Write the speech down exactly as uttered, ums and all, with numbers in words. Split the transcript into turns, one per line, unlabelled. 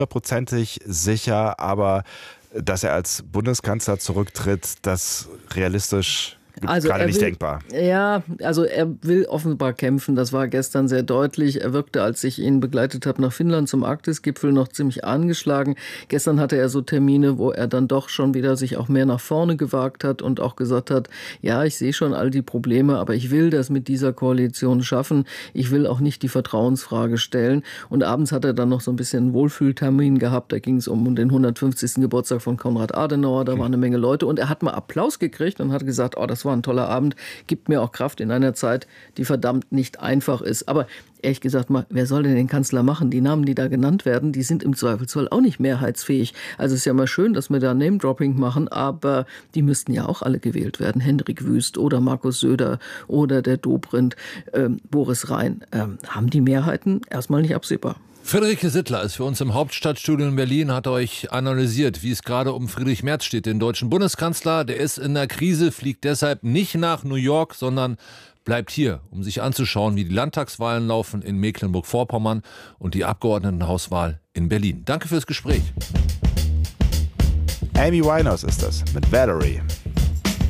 hundertprozentig sicher, aber dass er als Bundeskanzler zurücktritt, das realistisch
Also
gerade nicht
will,
denkbar.
Ja, also er will offenbar kämpfen. Das war gestern sehr deutlich. Er wirkte, als ich ihn begleitet habe nach Finnland zum Arktisgipfel, noch ziemlich angeschlagen. Gestern hatte er so Termine, wo er dann doch schon wieder sich auch mehr nach vorne gewagt hat und auch gesagt hat, ja, ich sehe schon all die Probleme, aber ich will das mit dieser Koalition schaffen. Ich will auch nicht die Vertrauensfrage stellen. Und abends hat er dann noch so ein bisschen einen Wohlfühltermin gehabt. Da ging es um den hundertfünfzigsten Geburtstag von Konrad Adenauer. Da waren eine Menge Leute und er hat mal Applaus gekriegt und hat gesagt, oh, das war ein toller Abend, gibt mir auch Kraft in einer Zeit, die verdammt nicht einfach ist. Aber ehrlich gesagt mal, wer soll denn den Kanzler machen? Die Namen, die da genannt werden, die sind im Zweifelsfall auch nicht mehrheitsfähig. Also es ist ja mal schön, dass wir da Name-Dropping machen, aber die müssten ja auch alle gewählt werden. Hendrik Wüst oder Markus Söder oder der Dobrindt, ähm, Boris Rhein. Ähm, haben die Mehrheiten erstmal nicht absehbar.
Friederike Sittler ist für uns im Hauptstadtstudio in Berlin, hat euch analysiert, wie es gerade um Friedrich Merz steht, den deutschen Bundeskanzler. Der ist in der Krise, fliegt deshalb nicht nach New York, sondern bleibt hier, um sich anzuschauen, wie die Landtagswahlen laufen in Mecklenburg-Vorpommern und die Abgeordnetenhauswahl in Berlin. Danke fürs Gespräch.
Amy Winehouse ist das mit Valerie.